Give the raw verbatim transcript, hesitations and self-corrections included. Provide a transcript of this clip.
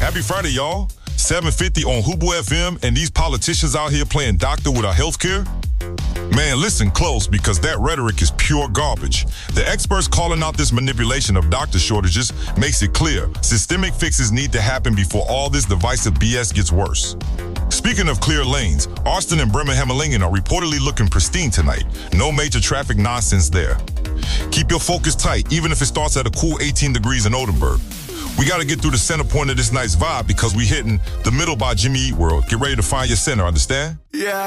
Happy Friday, y'all. seven fifty on Hubu F M, and these politicians out here playing doctor with our healthcare? Man, listen close, because that rhetoric is pure garbage. The experts calling out this manipulation of doctor shortages makes it clear systemic fixes need to happen before all this divisive B S gets worse. Speaking of clear lanes, Austin and Birmingham-Malingen are reportedly looking pristine tonight. No major traffic nonsense there. Keep your focus tight, even if it starts at a cool eighteen degrees in Oldenburg. We got to get through the center point of this night's vibe because we hitting the middle by Jimmy Eat World. Get ready to find your center, understand? Yeah.